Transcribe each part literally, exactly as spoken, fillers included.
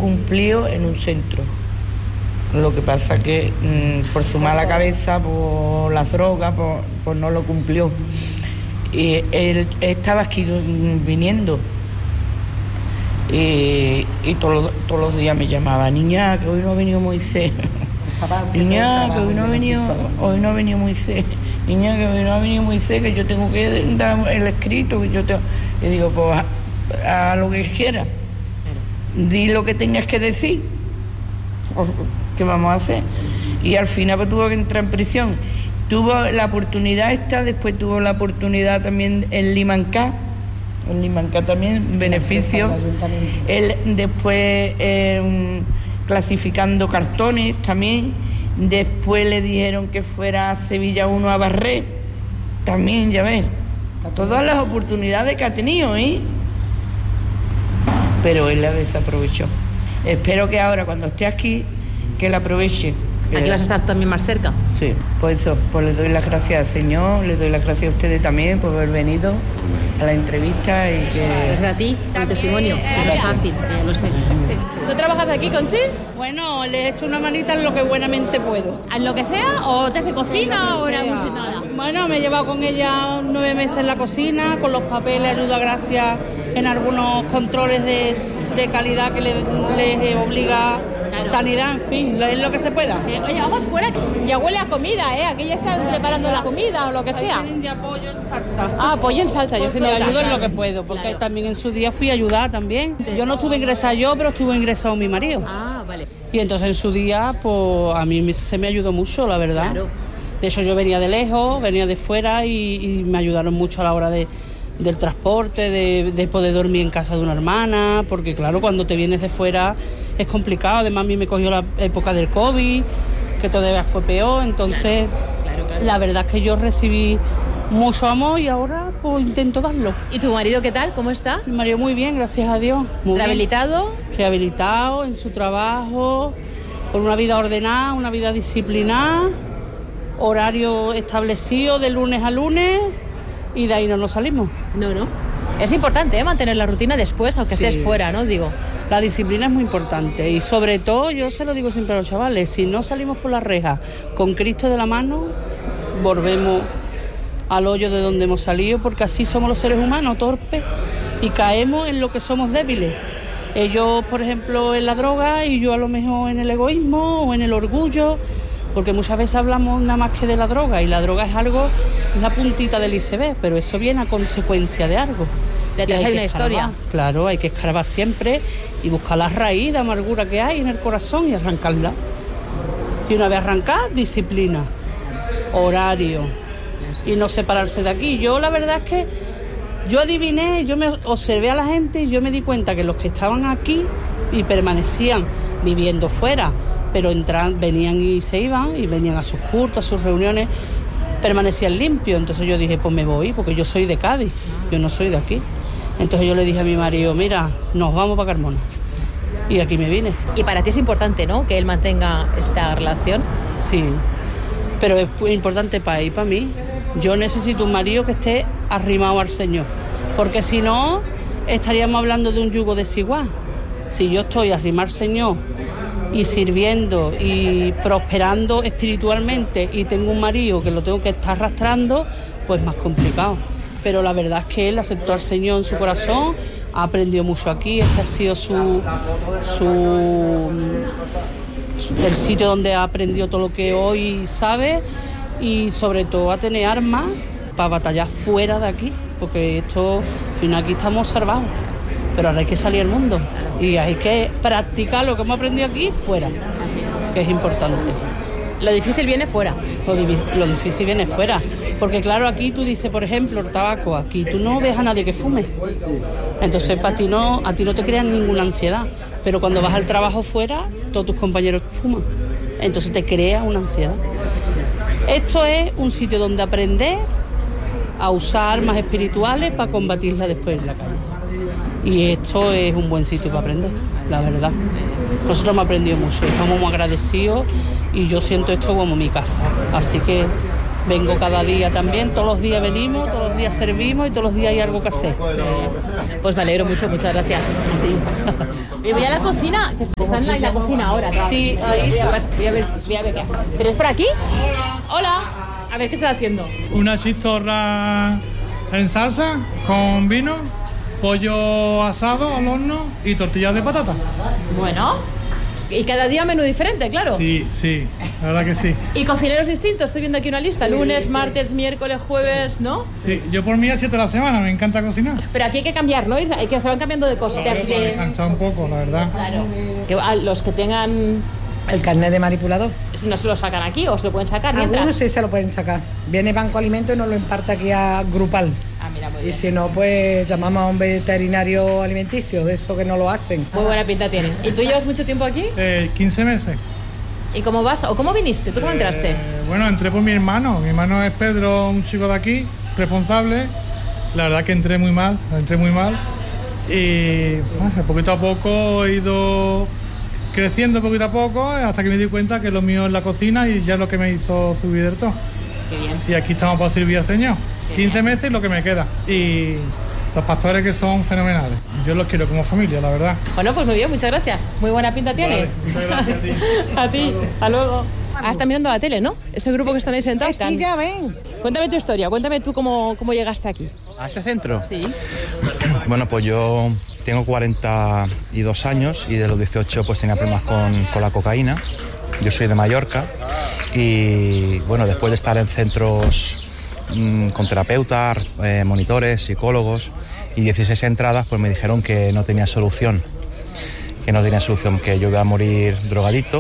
cumplido en un centro. Lo que pasa que mmm, por su mala cabeza, por las drogas, por, pues no lo cumplió. Y él estaba aquí viniendo y, y todos todos los días me llamaba, niña, que hoy no ha venido Moisés, niña, que hoy no ha venido, hoy no ha venido Moisés, niña, que hoy no ha venido Moisés, que yo tengo que dar el escrito, que yo tengo... Y digo, pues a, a lo que quiera, di lo que tengas que decir, ¿qué vamos a hacer? Y al final pues tuvo que entrar en prisión. Tuvo la oportunidad esta, después tuvo la oportunidad también en Limancá, en Limancá también, beneficio. Él después eh, clasificando cartones también, después le dijeron que fuera a Sevilla uno a barrer, también, ya ves, todas las oportunidades que ha tenido, ¿eh? Pero él la desaprovechó. Espero que ahora, cuando esté aquí, que la aproveche. ¿Aquí vas a estar también más cerca? Sí, pues eso, pues le doy las gracias al Señor, les doy las gracias a ustedes también por haber venido a la entrevista y que... Gracias a ti, por el testimonio, que no es fácil, eh, lo sé. ¿Tú trabajas aquí, Conchi? Bueno, le he hecho una manita en lo que buenamente puedo. ¿En lo que sea? ¿O te se cocina o no sé nada? Bueno, me he llevado con ella nueve meses en la cocina, con los papeles, ayuda gracias en algunos controles de, de calidad que les le obliga... Sanidad, en fin, es lo que se pueda. Eh, oye, vamos fuera, ya huele a comida, ¿eh? Aquí ya están preparando la comida o lo que sea. Tienen ya pollo en salsa. Ah, pollo en salsa, yo sí me lo ayudo en lo que puedo, porque claro. También en su día fui ayudada también. Yo no estuve ingresada yo, pero estuvo ingresado mi marido. Ah, vale. Y entonces en su día, pues a mí se me ayudó mucho, la verdad. Claro. De hecho, yo venía de lejos, venía de fuera y, y me ayudaron mucho a la hora de... del transporte, de, de poder dormir en casa de una hermana, porque claro, cuando te vienes de fuera es complicado. Además, a mí me cogió la época del COVID, que todavía fue peor, entonces claro, claro. La verdad es que yo recibí mucho amor y ahora pues intento darlo. ¿Y tu marido qué tal? ¿Cómo está? Mi marido muy bien, gracias a Dios. Muy ¿Rehabilitado? Bien. Rehabilitado en su trabajo, con una vida ordenada, una vida disciplinada, horario establecido de lunes a lunes. Y de ahí no nos salimos. No, no. Es importante, ¿eh? Mantener la rutina después, aunque sí. Estés fuera, ¿no? Digo. La disciplina es muy importante y sobre todo, yo se lo digo siempre a los chavales, si no salimos por la reja con Cristo de la mano, volvemos al hoyo de donde hemos salido, porque así somos los seres humanos, torpes, y caemos en lo que somos débiles. Ellos, por ejemplo, en la droga y yo a lo mejor en el egoísmo o en el orgullo, porque muchas veces hablamos nada más que de la droga y la droga es algo, es la puntita del iceberg, pero eso viene a consecuencia de algo. Detrás hay una historia. Claro, hay que escarbar siempre y buscar la raíz de amargura que hay en el corazón y arrancarla. Y una vez arrancada, disciplina, horario y no separarse de aquí. Yo la verdad es que yo adiviné, yo me observé a la gente y yo me di cuenta que los que estaban aquí y permanecían viviendo fuera, pero entran, venían y se iban, y venían a sus cultos, a sus reuniones, permanecían limpios. Entonces yo dije, pues me voy, porque yo soy de Cádiz, yo no soy de aquí. Entonces yo le dije a mi marido, mira, nos vamos para Carmona. Y aquí me vine. Y para ti es importante, ¿no?, que él mantenga esta relación. Sí, pero es importante para él y para mí. Yo necesito un marido que esté arrimado al Señor, porque si no, estaríamos hablando de un yugo desigual. Si yo estoy arrimado al Señor y sirviendo y prosperando espiritualmente y tengo un marido que lo tengo que estar arrastrando, pues más complicado. Pero la verdad es que él aceptó al Señor en su corazón, ha aprendido mucho aquí, este ha sido su, su el sitio donde ha aprendido todo lo que hoy sabe y sobre todo a tener armas para batallar fuera de aquí, porque esto, al final aquí estamos salvados. Pero ahora hay que salir al mundo y hay que practicar lo que hemos aprendido aquí fuera, que es importante. Lo difícil viene fuera. Lo, lo difícil viene fuera, porque claro, aquí tú dices, por ejemplo, el tabaco, aquí tú no ves a nadie que fume. Entonces para ti no, a ti no te crea ninguna ansiedad, pero cuando vas al trabajo fuera, todos tus compañeros fuman. Entonces te crea una ansiedad. Esto es un sitio donde aprender a usar armas espirituales para combatirla después en la calle. Y esto es un buen sitio para aprender, la verdad. Nosotros hemos aprendido mucho, estamos muy agradecidos y yo siento esto como mi casa. Así que Vengo cada día también, todos los días venimos, todos los días servimos y todos los días hay algo que hacer. Pues me alegro mucho, muchas gracias. Y voy a la cocina, que están en la cocina ahora. Sí, ahí voy a, voy a ver, voy a ver qué. ¿Pero es por aquí? Hola. A ver, ¿qué estás haciendo? Una chistorra en salsa con vino, pollo asado al horno y tortillas de patata. Bueno, y cada día menú diferente, claro. Sí, sí, la verdad que sí. Y cocineros distintos, estoy viendo aquí una lista, lunes, martes, miércoles, jueves, ¿no? Sí, yo por mí a siete de la semana, me encanta cocinar. Pero aquí hay que cambiar, ¿no? Hay que se van cambiando de cosas. Claro, de... para descansar un poco, la verdad. Claro. Que a los que tengan... El carnet de manipulador. Si no se lo sacan aquí o se lo pueden sacar mientras. Algunos sí se lo pueden sacar. Viene Banco Alimento y nos lo imparte aquí a grupal. Ah, mira, muy y bien. si no, pues llamamos a un veterinario alimenticio, de eso que no lo hacen. Muy buena pinta tienen. ¿Y tú llevas mucho tiempo aquí? Eh, quince meses. ¿Y cómo vas? ¿O cómo viniste? ¿Tú cómo entraste? Eh, bueno, entré por mi hermano. Mi hermano es Pedro, un chico de aquí, responsable. La verdad que entré muy mal, entré muy mal. Y bueno, poquito a poco he ido creciendo poquito a poco hasta que me di cuenta que lo mío es la cocina y ya es lo que me hizo subir del todo. Qué bien. Y aquí estamos para servir al Señor. quince meses y lo que me queda. Y los pastores que son fenomenales. Yo los quiero como familia, la verdad. Bueno, pues muy bien, muchas gracias. Muy buena pinta tiene. Vale, muchas gracias a ti. A ti, hasta luego. Ah, están mirando la tele, ¿no? Ese grupo que están ahí sentados. Aquí ya ven. Cuéntame tu historia, cuéntame tú cómo, cómo llegaste aquí. ¿A este centro? Sí. Bueno, pues yo tengo cuarenta y dos años y de los dieciocho pues tenía problemas con, con la cocaína. Yo soy de Mallorca y bueno, después de estar en centros mmm, con terapeutas, eh, monitores, psicólogos y dieciséis entradas, pues me dijeron que no tenía solución, que no tenía solución, que yo iba a morir drogadicto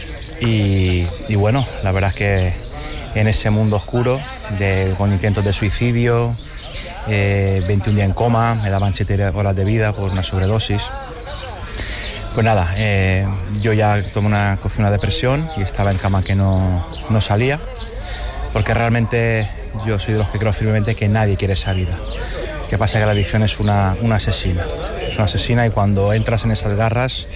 y, y bueno, la verdad es que en ese mundo oscuro, de, con intentos de suicidio, eh, veintiún días en coma, me daban siete horas de vida por una sobredosis. Pues nada, eh, yo ya tomé una, cogí una depresión y estaba en cama que no, no salía, porque realmente yo soy de los que creo firmemente que nadie quiere esa vida. Lo que pasa es que la adicción es una, una asesina, es una asesina y cuando entras en esas garras,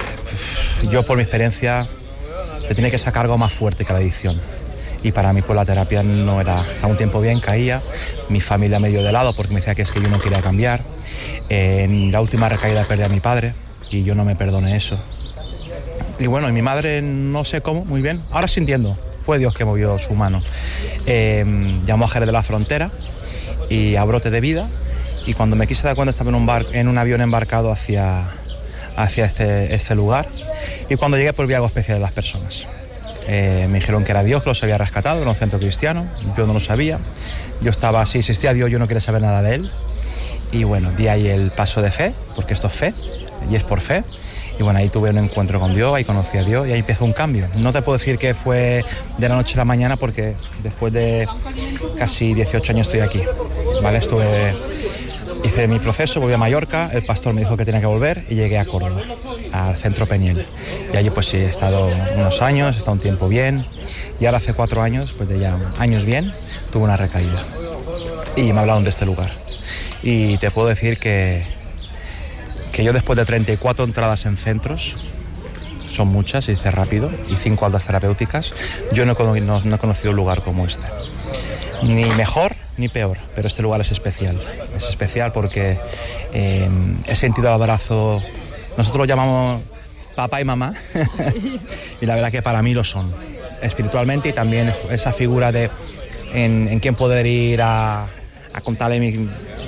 yo por mi experiencia, te tiene que sacar algo más fuerte que la adicción. Y para mí pues la terapia no era, estaba un tiempo bien, caía, mi familia me dio de lado porque me decía que es que yo no quería cambiar. Eh, en la última recaída perdí a mi padre y yo no me perdoné eso. Y bueno, y mi madre no sé cómo, muy bien, ahora sí entiendo, fue Dios que movió su mano. Eh, llamó a Jerez de la Frontera y a Brote de Vida y cuando me quise dar cuenta estaba en un, bar, en un avión embarcado hacia, hacia este, este lugar y cuando llegué pues vi algo especial en las personas. Eh, me dijeron que era Dios que los había rescatado en un centro cristiano, yo no lo sabía, yo estaba, si existía Dios yo no quería saber nada de él y bueno, di ahí el paso de fe, porque esto es fe y es por fe y bueno, ahí tuve un encuentro con Dios, ahí conocí a Dios y ahí empezó un cambio. No te puedo decir que fue de la noche a la mañana porque después de casi dieciocho años estoy aquí, ¿vale? Estuve, hice mi proceso, volví a Mallorca, el pastor me dijo que tenía que volver y llegué a Córdoba, al centro Peñiel. Y allí pues sí, he estado unos años, he estado un tiempo bien y ahora hace cuatro años, pues de ya años bien, tuve una recaída y me hablaron de este lugar. Y te puedo decir que, que yo después de treinta y cuatro entradas en centros, son muchas, se dice rápido, y cinco altas terapéuticas, yo no, no, no he conocido un lugar como este. Ni mejor ni peor, pero este lugar es especial. Es especial porque eh, he sentido el abrazo, nosotros lo llamamos papá y mamá, y la verdad que para mí lo son, espiritualmente y también esa figura de en, en quien poder ir a, a contarle mi,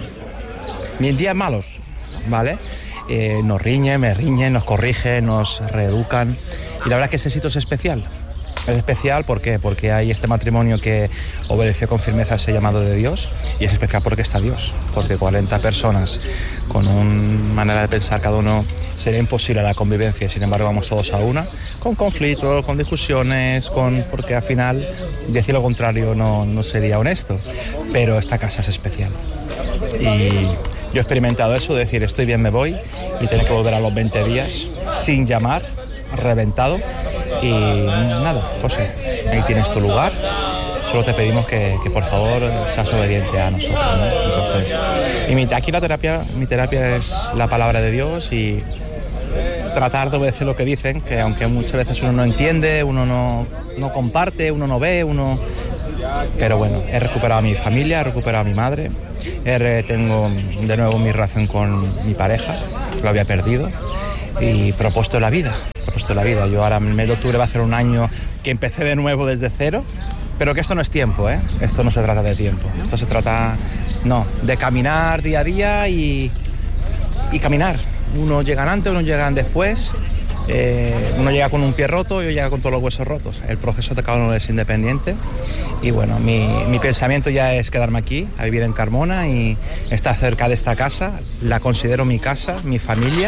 mis días malos, ¿vale? Eh, nos riñen, me riñen, nos corrigen, nos reeducan y la verdad que ese sitio es especial. Es especial ¿por qué? Porque hay este matrimonio que obedeció con firmeza a ese llamado de Dios y es especial porque está Dios, porque cuarenta personas con una manera de pensar cada uno sería imposible la convivencia, sin embargo vamos todos a una, con conflictos, con discusiones, con porque al final decir lo contrario no, no sería honesto, pero esta casa es especial y yo he experimentado eso de decir estoy bien, me voy y tener que volver a los veinte días sin llamar, reventado. Y nada, José, ahí tienes tu lugar, solo te pedimos que, que por favor seas obediente a nosotros, ¿no? Entonces, y mi, aquí la terapia, mi terapia es la palabra de Dios y tratar de obedecer lo que dicen, que aunque muchas veces uno no entiende, uno no, no comparte, uno no ve, uno pero bueno, he recuperado a mi familia, he recuperado a mi madre, he, tengo de nuevo mi relación con mi pareja, lo había perdido, y propuesto la vida, propuesto la vida. Yo ahora en el mes de octubre va a ser un año que empecé de nuevo desde cero, pero que esto no es tiempo, ¿eh? Esto no se trata de tiempo, esto se trata, no, de caminar día a día y, y caminar. Unos llegan antes, unos llegan después. Eh, uno llega con un pie roto y otro llega con todos los huesos rotos. El proceso de cada uno es independiente y bueno, mi, mi pensamiento ya es quedarme aquí, a vivir en Carmona y estar cerca de esta casa. La considero mi casa, mi familia,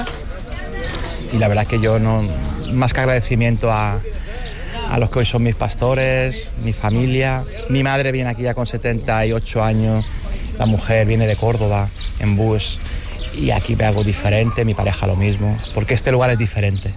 y la verdad es que yo no, más que agradecimiento a, a los que hoy son mis pastores, mi familia. Mi madre viene aquí ya con setenta y ocho años, la mujer viene de Córdoba en bus y aquí ve algo diferente, mi pareja lo mismo, porque este lugar es diferente.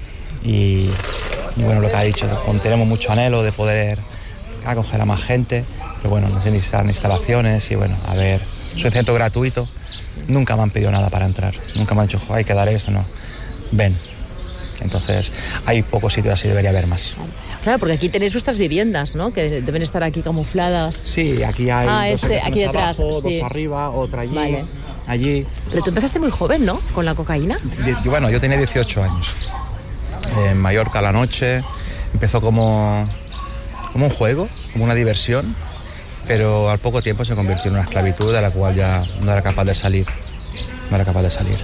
Y, y bueno, lo que ha dicho, tenemos mucho anhelo de poder acoger a más gente, pero bueno, nos necesitan instalaciones y bueno, a ver, es un centro gratuito, nunca me han pedido nada para entrar, nunca me han dicho, hay que dar esto, no, ven. Entonces, hay pocos sitios así, debería haber más. Claro, porque aquí tenéis vuestras viviendas, ¿no? Que deben estar aquí camufladas. Sí, aquí hay ah, dos este, aquí detrás, abajo, sí. dos arriba, otra allí, vale. allí. Pero tú empezaste muy joven, ¿no? Con la cocaína. Yo, bueno, yo tenía dieciocho años. En Mallorca a la noche, empezó como, como un juego, como una diversión, pero al poco tiempo se convirtió en una esclavitud de la cual ya no era capaz de salir. No era capaz de salir.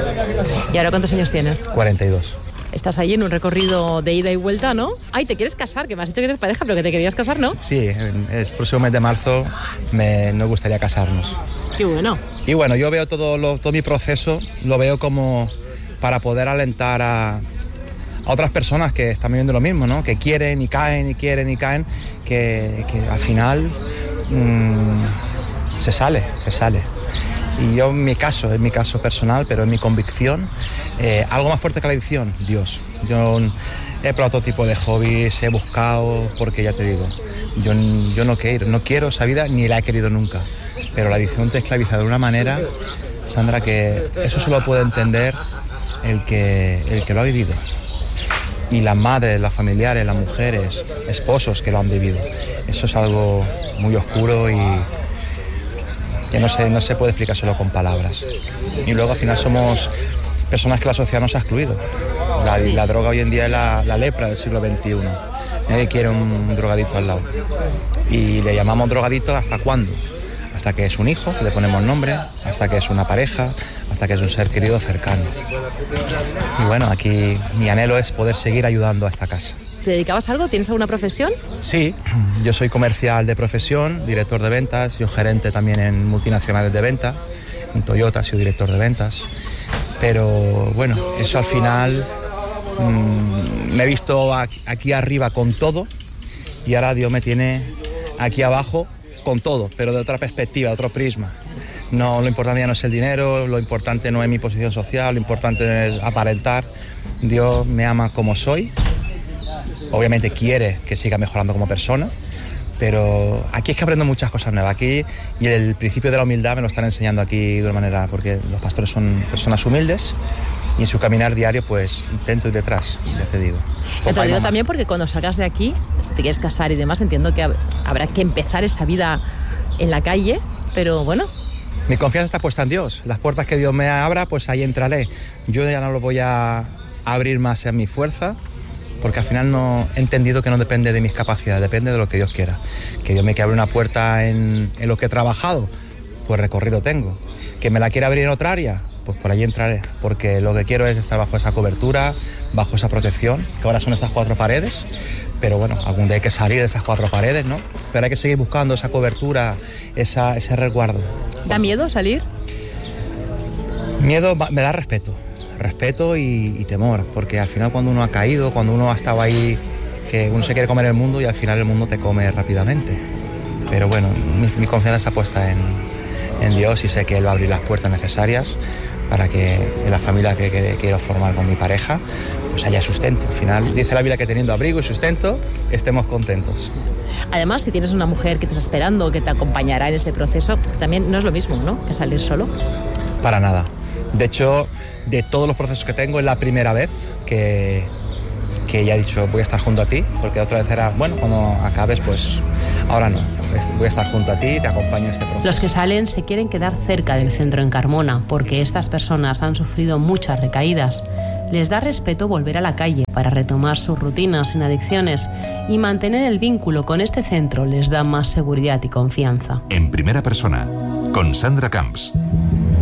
¿Y ahora cuántos años tienes? cuarenta y dos. Estás ahí en un recorrido de ida y vuelta, ¿no? Ay, ¿te quieres casar? Que me has dicho que eres pareja, pero que te querías casar, ¿no? Sí, el próximo mes de marzo me, nos gustaría casarnos. Qué bueno. Y bueno, yo veo todo, lo, todo mi proceso, lo veo como para poder alentar a, a otras personas que están viviendo lo mismo, ¿no? Que quieren y caen y quieren y caen, que, que al final mmm, se sale, se sale. Y yo en mi caso, en mi caso personal, pero en mi convicción, eh, algo más fuerte que la adicción, Dios. Yo he probado todo tipo de hobbies, he buscado, porque ya te digo, yo, yo no, quiero, no quiero esa vida ni la he querido nunca. Pero la adicción te esclaviza de una manera, Sandra, que eso solo puede entender el que, el que lo ha vivido. Y las madres, las familiares, las mujeres, esposos que lo han vivido. Eso es algo muy oscuro y que no se, no se puede explicar solo con palabras. Y luego al final somos personas que la sociedad nos ha excluido. La, la droga hoy en día es la, la lepra del siglo veintiuno. Nadie quiere un drogadito al lado. Y le llamamos drogadito ¿hasta cuándo? Hasta que es un hijo, le ponemos nombre, hasta que es una pareja, hasta que es un ser querido cercano. Y bueno, aquí mi anhelo es poder seguir ayudando a esta casa. ¿Te dedicabas a algo? ¿Tienes alguna profesión? Sí, yo soy comercial de profesión, director de ventas, yo gerente también en multinacionales de venta, en Toyota he sido director de ventas, pero bueno, eso al final mmm, me he visto aquí, aquí arriba con todo y ahora Dios me tiene aquí abajo con todo, pero de otra perspectiva, de otro prisma. No, lo importante ya no es el dinero, lo importante no es mi posición social, lo importante es aparentar. Dios me ama como soy. Obviamente quiere que siga mejorando como persona, pero aquí es que aprendo muchas cosas nuevas. Aquí, y el principio de la humildad me lo están enseñando aquí de una manera, porque los pastores son personas humildes y en su caminar diario pues intento ir detrás, ya te digo. Te lo digo también porque cuando salgas de aquí, si te quieres casar y demás, entiendo que habrá que empezar esa vida en la calle, pero bueno. Mi confianza está puesta en Dios. Las puertas que Dios me abra, pues ahí entraré. Yo ya no lo voy a abrir más en mi fuerza, porque al final no he entendido que no depende de mis capacidades, depende de lo que Dios quiera. Que Dios me quiera abrir una puerta en, en lo que he trabajado, pues recorrido tengo. Que me la quiera abrir en otra área, pues por allí entraré, porque lo que quiero es estar bajo esa cobertura, bajo esa protección, que ahora son estas cuatro paredes, pero bueno, algún día hay que salir de esas cuatro paredes, ¿no? Pero hay que seguir buscando esa cobertura, esa, ese resguardo. ¿Da miedo salir? Miedo me da respeto. Respeto y, y temor, porque al final cuando uno ha caído, cuando uno ha estado ahí, que uno se quiere comer el mundo y al final el mundo te come rápidamente. Pero bueno, mi, mi confianza está puesta en, en Dios y sé que Él va a abrir las puertas necesarias para que en la familia que, que quiero formar con mi pareja pues haya sustento. Al final dice la Biblia que teniendo abrigo y sustento estemos contentos. Además, si tienes una mujer que te está esperando, que te acompañará en este proceso, también no es lo mismo, ¿no?, que salir solo. Para nada. De hecho, de todos los procesos que tengo, es la primera vez que, que ella ha dicho voy a estar junto a ti, porque otra vez era, bueno, cuando acabes, pues ahora no, voy a estar junto a ti y te acompaño en este proceso. Los que salen se quieren quedar cerca del centro en Carmona, porque estas personas han sufrido muchas recaídas. Les da respeto volver a la calle para retomar sus rutinas sin adicciones, y mantener el vínculo con este centro les da más seguridad y confianza. En primera persona, con Sandra Camps.